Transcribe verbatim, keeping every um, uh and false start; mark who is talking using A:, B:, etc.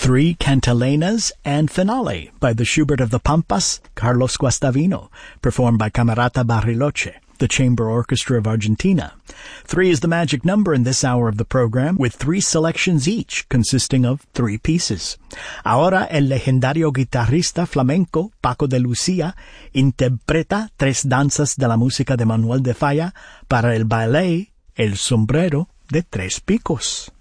A: three Cantalenas and Finale by the Schubert of the Pampas, Carlos Guastavino, performed by Camerata Bariloche, the Chamber Orchestra of Argentina. Three is the magic number in this hour of the program, with three selections each, consisting of three pieces. Ahora el legendario guitarrista flamenco Paco de Lucía interpreta tres danzas de la música de Manuel de Falla para el ballet El Sombrero de Tres Picos.